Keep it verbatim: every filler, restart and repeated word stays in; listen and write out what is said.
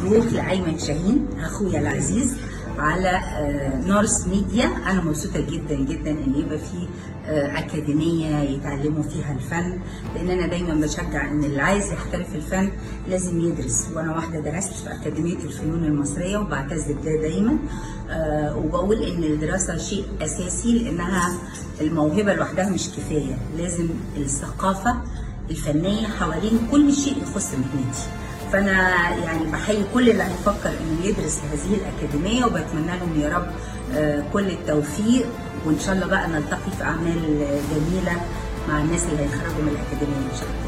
مبروك لأيمن شاهين اخويا العزيز على نورس ميديا. انا مبسوطه جدا جدا ان يبقى في اكاديميه يتعلموا فيها الفن، لان انا دايما بشجع ان اللي عايز يحترف الفن لازم يدرس، وانا واحده درست في اكاديميه الفنون المصريه وبعتز بده دايما. وبقول ان الدراسه شيء اساسي، لانها الموهبه لوحدها مش كفايه، لازم الثقافه الفنيه حوالين كل شيء يخص مهنتي. فانا يعني بحيي كل اللي هيفكر انه يدرس في هذه الاكاديميه، وبتمنى لهم يا رب كل التوفيق، وان شاء الله بقى نلتقي في اعمال جميله مع الناس اللي هيخرجوا من الاكاديميه ان شاء الله.